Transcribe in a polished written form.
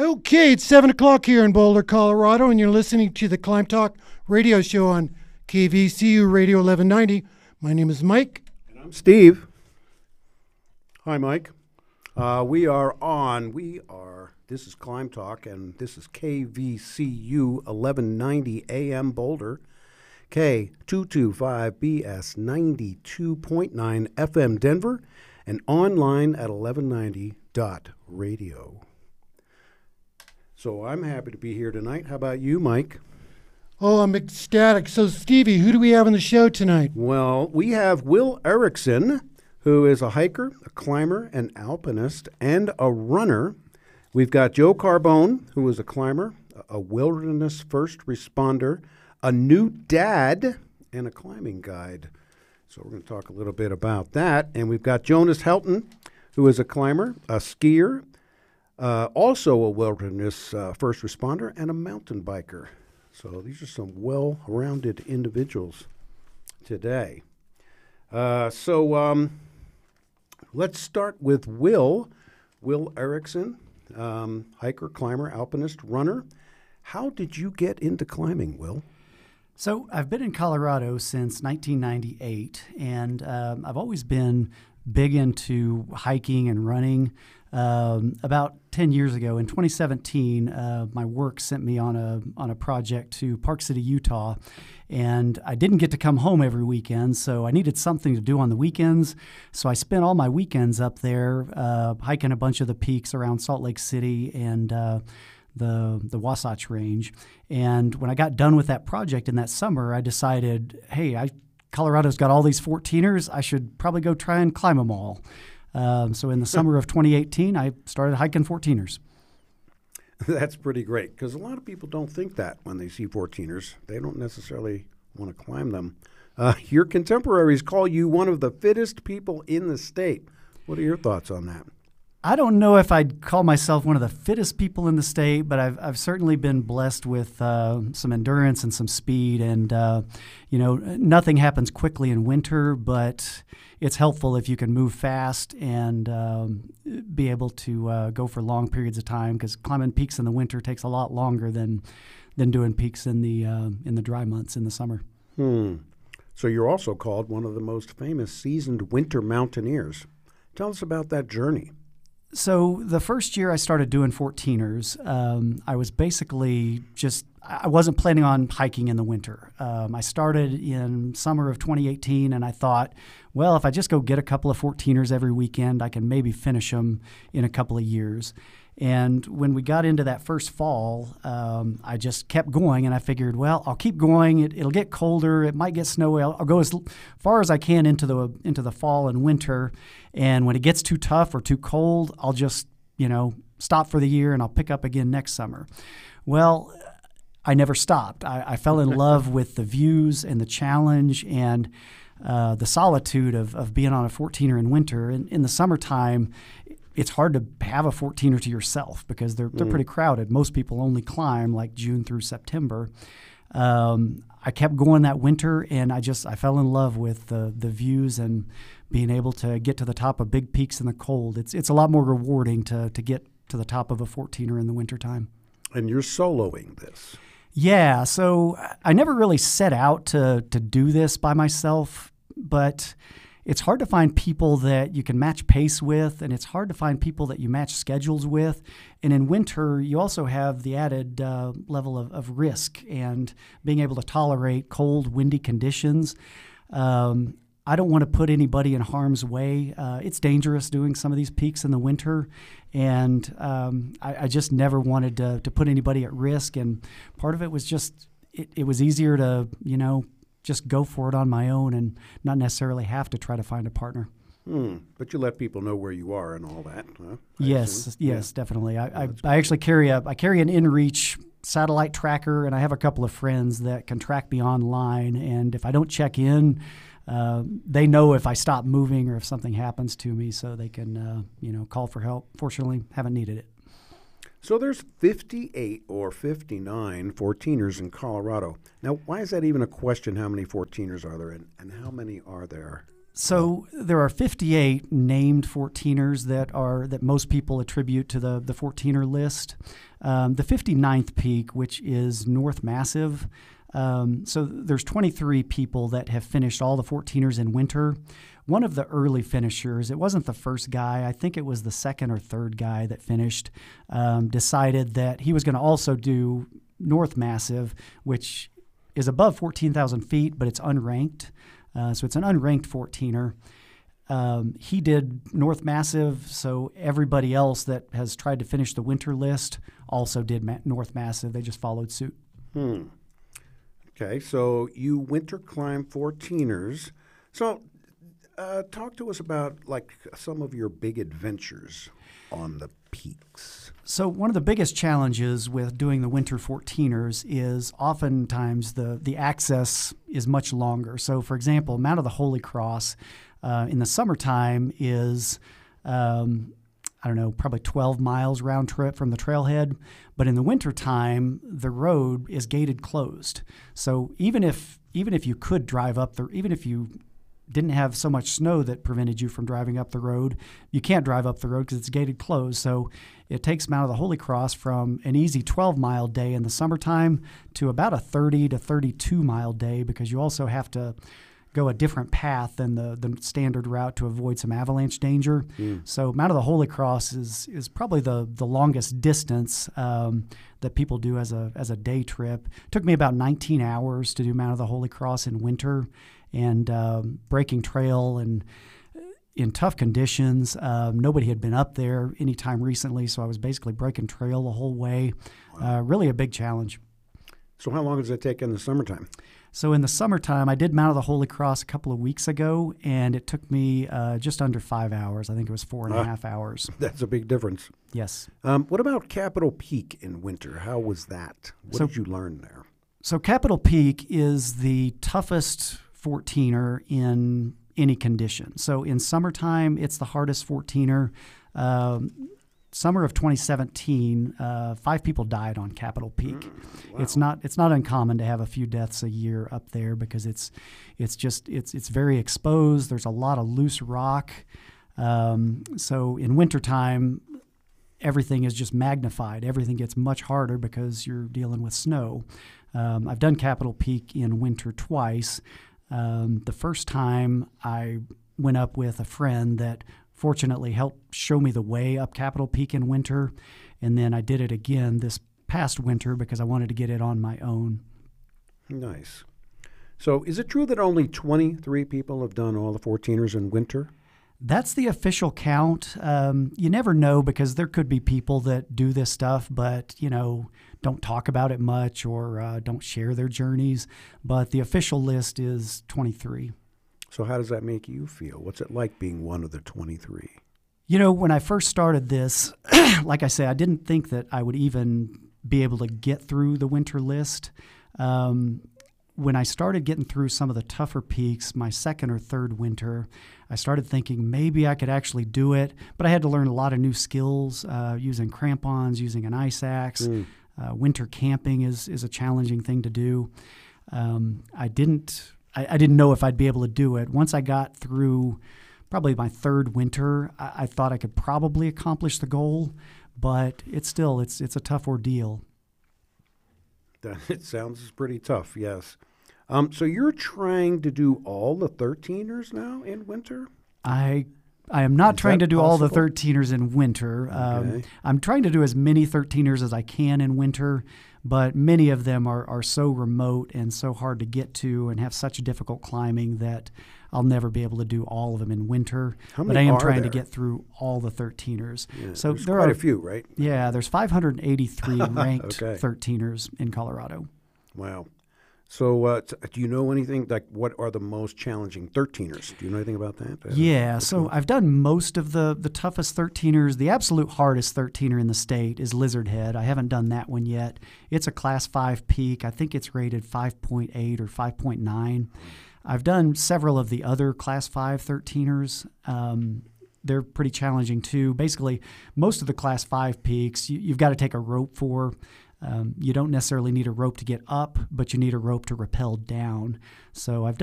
Okay, it's 7 o'clock here in Boulder, Colorado, and you're listening to the Climb Talk radio show on KVCU Radio 1190. My name is Mike. And I'm Steve. Hi, Mike. This is Climb Talk, and this is KVCU 1190 AM Boulder, K225BS 92.9 FM Denver, and online at 1190.radio. So I'm happy to be here tonight. How about you, Mike? Oh, I'm ecstatic. So, Stevie, who do we have on the show tonight? Well, we have Will Erickson, who is a hiker, a climber, an alpinist, and a runner. We've got Joe Carbone, who is a climber, a wilderness first responder, a new dad, and a climbing guide. So we're going to talk a little bit about that. And we've got Jonas Helton, who is a climber, a skier, also a wilderness first responder, and a mountain biker. So these are some well-rounded individuals today. Let's start with Will Erickson, hiker, climber, alpinist, runner. How did you get into climbing, Will? So I've been in Colorado since 1998, and I've always been big into hiking and running. About 10 years ago, in 2017, my work sent me on a project to Park City, Utah, and I didn't get to come home every weekend, so I needed something to do on the weekends. So I spent all my weekends up there hiking a bunch of the peaks around Salt Lake City and the Wasatch Range. And when I got done with that project in that summer, I decided, hey, Colorado's got all these 14ers. I should probably go try and climb them all. So in the summer of 2018, I started hiking 14ers. That's pretty great, because a lot of people don't think that when they see 14ers. They don't necessarily want to climb them. Your contemporaries call you one of the fittest people in the state. What are your thoughts on that? I don't know if I'd call myself one of the fittest people in the state, but I've certainly been blessed with some endurance and some speed. And, nothing happens quickly in winter, but it's helpful if you can move fast and be able to go for long periods of time, because climbing peaks in the winter takes a lot longer than doing peaks in the dry months in the summer. So you're also called one of the most famous seasoned winter mountaineers. Tell us about that journey. So the first year I started doing 14ers, I was basically I wasn't planning on hiking in the winter. I started in summer of 2018, and I thought, well, if I just go get a couple of 14ers every weekend, I can maybe finish them in a couple of years. And when we got into that first fall, I just kept going, and I figured, well, I'll keep going. It'll get colder. It might get snowy. I'll go as far as I can into the fall and winter. And when it gets too tough or too cold, I'll just, stop for the year, and I'll pick up again next summer. Well, I never stopped. I fell in love with the views and the challenge and the solitude of being on a 14er in winter. In the summertime, it's hard to have a 14er to yourself because they're pretty crowded. Most people only climb like June through September. I kept going that winter, and I fell in love with the views and being able to get to the top of big peaks in the cold. It's a lot more rewarding to get to the top of a 14er in the wintertime. And you're soloing this. Yeah, so I never really set out to do this by myself, but it's hard to find people that you can match pace with, and it's hard to find people that you match schedules with. And in winter, you also have the added level of risk and being able to tolerate cold, windy conditions. I don't want to put anybody in harm's way. It's dangerous doing some of these peaks in the winter, and I just never wanted to put anybody at risk. And part of it was just it was easier to, just go for it on my own and not necessarily have to try to find a partner. But you let people know where you are and all that, huh? Yes, definitely. I actually carry an InReach satellite tracker, and I have a couple of friends that can track me online. And if I don't check in, they know if I stop moving or if something happens to me, so they can call for help. Fortunately, haven't needed it. So there's 58 or 59 14ers in Colorado. Now, why is that even a question? How many 14ers are there, and how many are there So there are 58 named 14ers that most people attribute to the 14er list. The 59th peak, which is North Massive. So there's 23 people that have finished all the 14ers in winter. One of the early finishers, it wasn't the first guy, I think it was the second or third guy that finished, decided that he was going to also do North Massive, which is above 14,000 feet, but it's unranked. So it's an unranked 14er. He did North Massive, so everybody else that has tried to finish the winter list also did North Massive. They just followed suit. Okay, so you winter climb 14ers. So talk to us about like some of your big adventures on the peaks. So one of the biggest challenges with doing the winter 14ers is oftentimes the access is much longer. So for example, Mount of the Holy Cross in the summertime is, probably 12 miles round trip from the trailhead. But in the wintertime, the road is gated closed. So even if you could drive up there, even if you didn't have so much snow that prevented you from driving up the road, you can't drive up the road because it's gated closed. So it takes Mount of the Holy Cross from an easy 12-mile day in the summertime to about a 30 to 32-mile day, because you also have to go a different path than the standard route to avoid some avalanche danger. So Mount of the Holy Cross is probably the longest distance that people do as a day trip. It took me about 19 hours to do Mount of the Holy Cross in winter, and breaking trail and in tough conditions. Nobody had been up there anytime recently, so I was basically breaking trail the whole way. Wow. Really a big challenge. So how long does it take in the summertime? So in the summertime, I did Mount of the Holy Cross a couple of weeks ago, and it took me just under 5 hours. I think it was 4.5 hours. That's a big difference. Yes. What about Capitol Peak in winter? How was that? What did you learn there? So Capitol Peak is the toughest 14er in any condition. So in summertime, it's the hardest 14er. Summer of 2017, 5 people died on Capitol Peak. Wow. It's not uncommon to have a few deaths a year up there because it's very exposed. There's a lot of loose rock. So in wintertime, everything is just magnified. Everything gets much harder because you're dealing with snow. I've done Capitol Peak in winter twice. The first time I went up with a friend that fortunately helped show me the way up Capitol Peak in winter, and then I did it again this past winter because I wanted to get it on my own. Nice. So is it true that only 23 people have done all the 14ers in winter? That's the official count. You never know because there could be people that do this stuff but, don't talk about it much or don't share their journeys. But the official list is 23. So how does that make you feel? What's it like being one of the 23? When I first started this, like I say, I didn't think that I would even be able to get through the winter list. When I started getting through some of the tougher peaks, my second or third winter, I started thinking maybe I could actually do it, but I had to learn a lot of new skills, using crampons, using an ice axe. Winter camping is a challenging thing to do. I didn't know if I'd be able to do it. Once I got through probably my third winter, I thought I could probably accomplish the goal, but it's a tough ordeal. It sounds pretty tough, yes. So you're trying to do all the 13ers now in winter? I am not trying to do all the possible? 13ers in winter. Okay. I'm trying to do as many 13ers as I can in winter, but many of them are so remote and so hard to get to and have such difficult climbing that I'll never be able to do all of them in winter. How but many I am are trying to there? get through all the 13ers. Yeah, So there's there quite are a few, right? Yeah, there's 583 ranked Okay. 13ers in Colorado. Wow. So do you know anything, like what are the most challenging 13ers? Do you know anything about that? Yeah, so I've done most of the toughest 13ers. The absolute hardest 13er in the state is Lizard Head. I haven't done that one yet. It's a Class 5 peak. I think it's rated 5.8 or 5.9. I've done several of the other Class 5 13ers. They're pretty challenging too. Basically, most of the Class 5 peaks, you've got to take a rope for. You don't necessarily need a rope to get up, but you need a rope to rappel down. So I've